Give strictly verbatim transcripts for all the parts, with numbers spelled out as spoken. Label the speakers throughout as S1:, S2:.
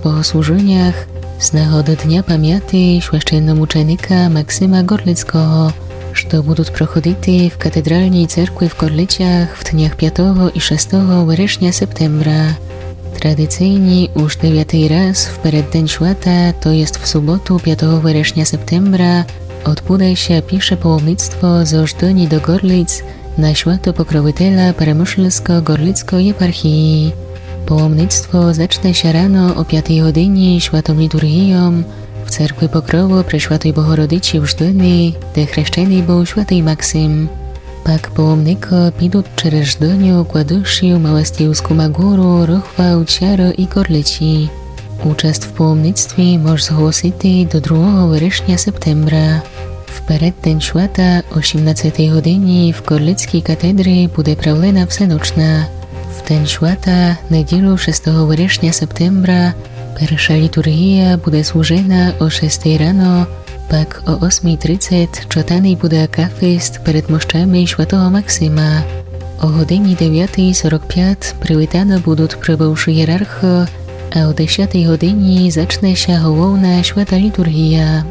S1: святкових богослуженнях з нагоди Дня пам'яті священномученика Максима Горлицького, що будуть проходити в катедральній церкві в Горличах в днях п'ятого і шостого вересня септембра. Традиційні уж дев'ятий раз в переддень свята, то jest в суботу п'ятого вересня септембра, odbuduje pisze połomnictwo z Ożdoni do Gorlic na święto pokroviteľa Peremyšľsko-Gorlickiej eparchii. Połomnictwo zacznie się rano o piątej godzinie świętą liturgią w cerkwi Pokrowo Prešvatej Bohorodiči v Ždoni, де хрещений був święty Maksym. Pak połomniko підуть через Ždoniu, Kładuszył, Małastівську Magórу, Rochwał, Ciaro i Gorlici. Участь в поłomnictwie можеш зголосити до другого вересня септембра. В переддень свята о сімнадцятій годині в Горлицькій катедрі буде правлена всеночна. В день свята, неділю шостого вересня септембра, перша літургія буде служена о шостій рано, пак о восьмій тридцять читаний буде акафист перед мощами святого Максима. О годині дев'ятій сорок п'ять привітано будуть прибувши ієрархи, a o dziesiątej godzinie zacznie się główna święta liturgia.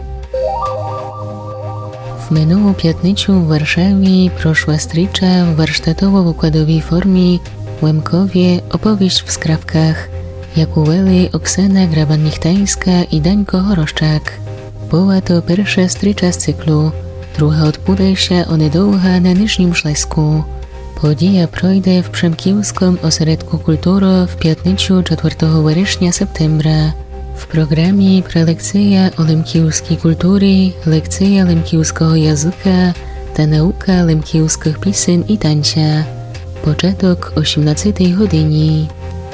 S1: W minulą piątnicę w Warszawie proszła stricza w warsztatowo-wykładowej formie w Łemkowie opowieść w skrawkach, jak uweli Oksana Graban-Michtajska i Dańko Horoszczak. Była to pierwsza stricza z cyklu, druga odbuduje się onedługo na Niżnym Śląsku. Podija projde w Przemkiłskim Ośrodku Kultury w piątnicę czwartego września septembra. W programie prelekcja o lemkiłskiej kultury, lekcja lemkiłskiego języka, ta nauka lemkiłskich piosen i tańca. Początek o osiemnastej godzinie.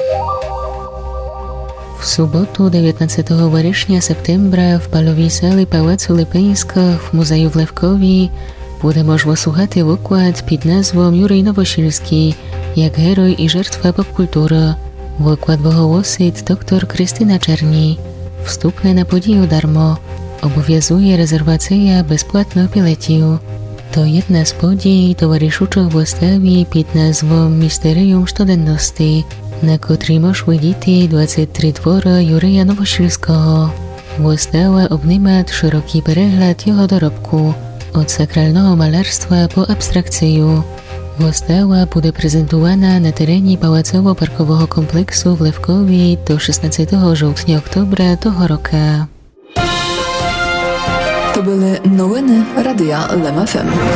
S1: W sobotę dziewiętnastego września septembra w balowej sali Pałacu Lipińskiego w Muzeju w Lewkowie буде можливо слухати виклад під назвою Юрій Новосільський як герой і жертва поп-культури. Виклад виголосить доктор Кристина Черні. Вступне на подію дармо. Обов'язує резервація безплатних білетів. То jedna з подій товаришучих виставі під назвою Містеріум щоденності, на котрій можуть діти двадцять три твори Юрія Новосільського. Wystава obejmuje szeroki przegląd jego dorobku, od sakralnego malarstwa po abstrakcję. Wystawa będzie prezentowana na terenie Pałacowo-Parkowego kompleksu w Lewkowie do szesnastego żołtnia-oktobra tego roku.
S2: To były nowiny Radia Lem F M.